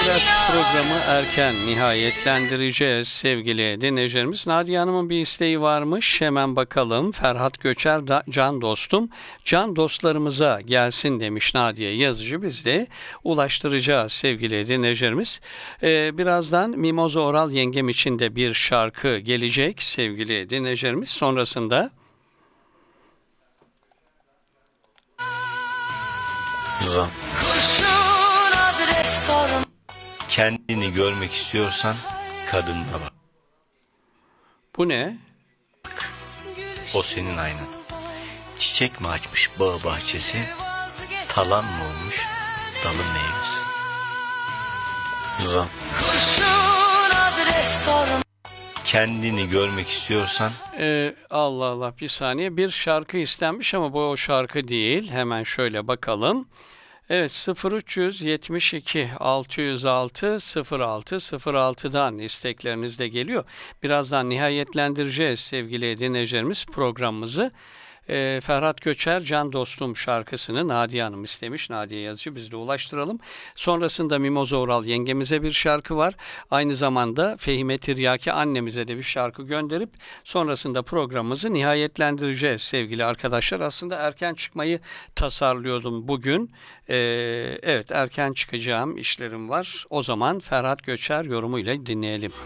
Evet, programı erken nihayetlendireceğiz sevgili dinleyicilerimiz. Nadia Hanım'ın bir isteği varmış. Hemen bakalım. Ferhat Göçer, can dostum, can dostlarımıza gelsin demiş Nadia yazıcı. Biz de ulaştıracağız sevgili dinleyicilerimiz. Birazdan Mimoza Oral yengem için de bir şarkı gelecek sevgili dinleyicilerimiz. Sonrasında Zan. Kendini görmek istiyorsan kadınla bak. bu ne? O senin aynan. Çiçek mi açmış bağ bahçesi, talan mı olmuş dalın meyvesi. Zan. Kendini görmek istiyorsan Allah Allah, bir saniye, bir şarkı istenmiş ama bu o şarkı değil. Hemen şöyle bakalım. Evet, 0372 606 06 06'dan istekleriniz de geliyor. Birazdan nihayetlendireceğiz sevgili dinleyicilerimiz programımızı. Ferhat Göçer Can Dostum şarkısını Nadia Hanım istemiş. Nadia yazıcı, biz de ulaştıralım. Sonrasında Mimoza Oral yengemize bir şarkı var. Aynı zamanda Fehime Tiryaki annemize de bir şarkı gönderip sonrasında programımızı nihayetlendireceğiz sevgili arkadaşlar. Aslında erken çıkmayı tasarlıyordum bugün. Evet, erken çıkacağım, işlerim var. O zaman Ferhat Göçer yorumuyla dinleyelim.